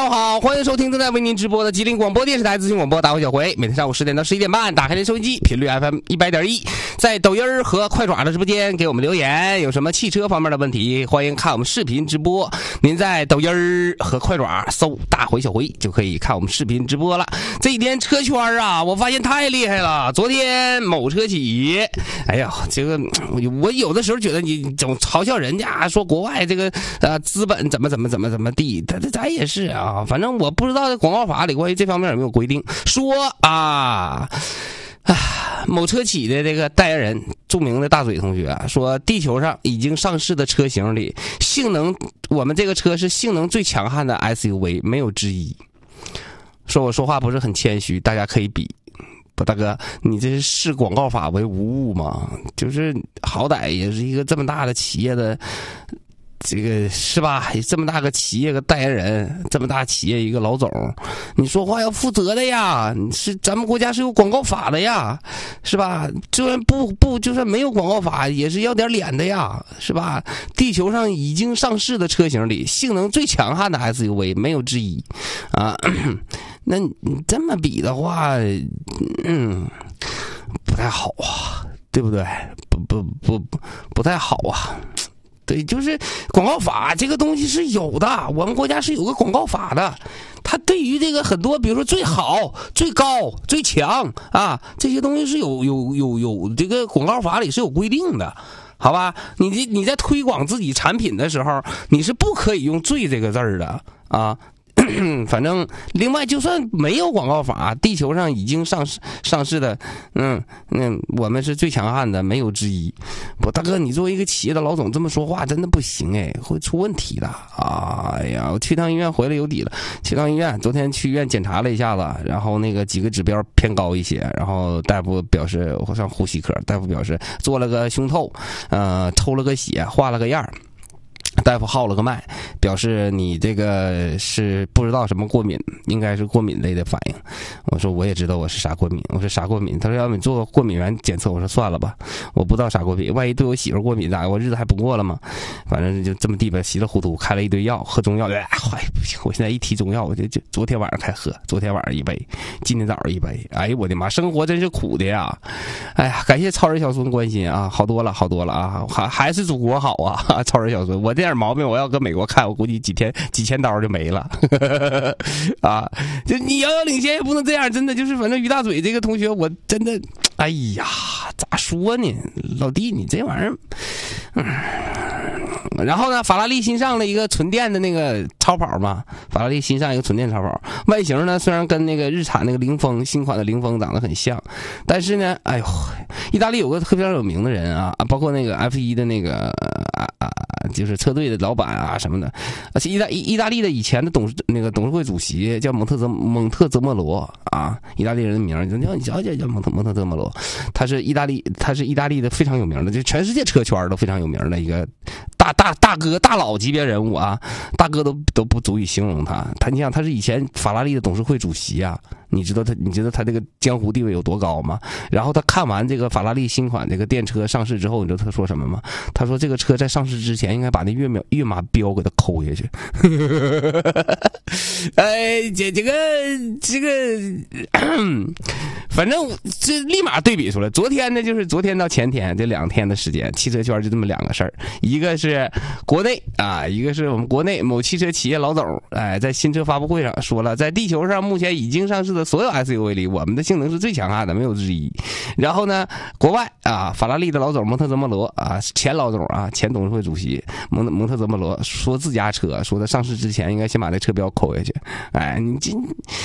上午好，欢迎收听正在为您直播的吉林广播电视台资讯广播大会小回，每天上午10点到11点半，打开您收音机，频率 FM 100.1，在抖音和快爪的直播间给我们留言，有什么汽车方面的问题，欢迎看我们视频直播。您在抖音和快爪搜大回小回就可以看我们视频直播了。这几天车圈啊，我发现太厉害了。昨天某车企，哎呀，这个我有的时候觉得你总嘲笑人家说国外这个资本怎么地，咱也是啊，反正我不知道广告法里关于这方面有没有规定，说某车企的这个代言人，著名的大嘴同学说，地球上已经上市的车型里，我们这个车是性能最强悍的 SUV， 没有之一。说我说话不是很谦虚，大家可以比。不，大哥，你这是视广告法为无物吗？就是好歹也是一个这么大的企业的。这个是吧？这么大个企业个代言人，这么大企业一个老总，你说话要负责的呀！是咱们国家是有广告法的呀，是吧？就算就算没有广告法，也是要点脸的呀，是吧？地球上已经上市的车型里，性能最强悍的 SUV 没有之一啊。那你这么比的话，不太好啊，对不对？不太好啊。对，就是广告法这个东西是有的，我们国家是有个广告法的，它对于这个很多，比如说最好、最高、最强啊，这些东西是有这个广告法里是有规定的，好吧？你在推广自己产品的时候，你是不可以用"最"这个字儿的啊。反正另外就算没有广告法，地球上已经上市的，我们是最强悍的，没有之一。不，大哥，你作为一个企业的老总这么说话真的不行哎，会出问题的。哎呀，我去趟医院回来有底了。去趟医院，昨天去医院检查了一下子，然后那个几个指标偏高一些，然后大夫表示我上呼吸科，大夫表示做了个胸透，抽了个血，画了个样。大夫号了个脉，表示你这个是不知道什么过敏，应该是过敏类的反应。我说我也知道我是啥过敏，我说啥过敏？他说要不你做个过敏原检测。我说算了吧，我不知道啥过敏，万一对我媳妇过敏咋？我日子还不过了吗？反正就这么地吧，稀里糊涂开了一堆药，喝中药，不行！我现在一提中药，我就昨天晚上开喝，昨天晚上一杯，今天早上一杯。哎呦我的妈，生活真是苦的呀！哎呀，感谢超人小孙关心啊，好多了啊，还是祖国好啊！超人小孙，我这点毛病我要搁美国看，我估计几千刀就没了啊！就你遥遥领先也不能这样，真的就是反正于大嘴这个同学，我真的，哎呀，咋说呢，老弟，你这玩意儿，然后呢，法拉利新上了一个纯电的那个超跑嘛，法拉利新上一个纯电超跑，外形呢虽然跟那个日产那个凌风新款的凌风长得很像，但是呢，哎呦，意大利有个非常有名的人啊，包括那个 F1 的那个就是车队的老板啊什么的，而且意大利的以前的董事会主席叫蒙特泽莫罗啊，意大利人的名叫你小姐叫蒙特泽莫罗，他是意大利的非常有名的，就全世界车圈都非常有名的一个大哥大佬级别人物啊，大哥都不足以形容他。你想他是以前法拉利的董事会主席啊，你知道他这个江湖地位有多高吗？然后他看完这个法拉利新款这个电车上市之后，你知道他说什么吗？他说这个车在上市之前应该把那跃马标给他抠下去。哎，这个，反正这立马对比出来。昨天呢，就是昨天到前天这2天的时间，汽车圈就这么2个事儿，一个是国内啊，一个是我们国内某汽车企业老总，在新车发布会上说了，在地球上目前已经上市的所有 SUV 里，我们的性能是最强悍的，没有之一。然后呢，国外啊，法拉利的老总蒙特泽莫罗啊，前老总啊，前董事会主席蒙特泽莫罗说自家车，说他上市之前应该先把那车标抠下去。哎，你这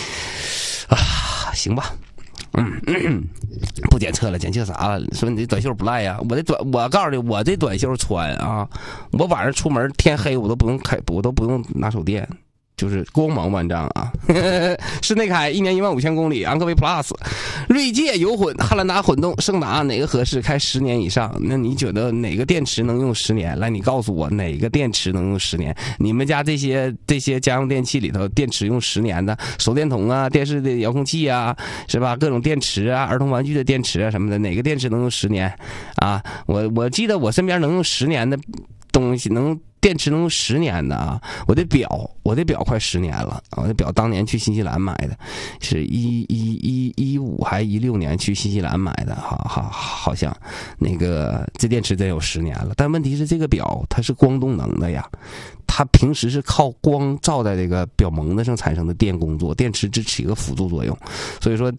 行吧。不检测了，检测啥了？说你这短袖不赖呀？我告诉你，我这短袖穿啊，我晚上出门天黑我都不用拿手电。就是光芒万丈啊！室内开1年15000公里，昂科威 Plus、锐界油混、汉兰达混动、胜达哪个合适？开10年以上？那你觉得哪个电池能用10年？来，你告诉我哪个电池能用10年？你们家这些家用电器里头，电池用10年的，手电筒啊、电视的遥控器啊，是吧？各种电池啊、儿童玩具的电池啊什么的，哪个电池能用10年？啊，我记得我身边能用10年的东西，能电池能用10年的啊！我的表快10年了，我的表当年去新西兰买的，是15还16年去新西兰买的，好像那个这电池真有10年了。但问题是这个表它是光动能的呀，它平时是靠光照在这个表蒙子上产生的电工作，电池只起个辅助作用，所以说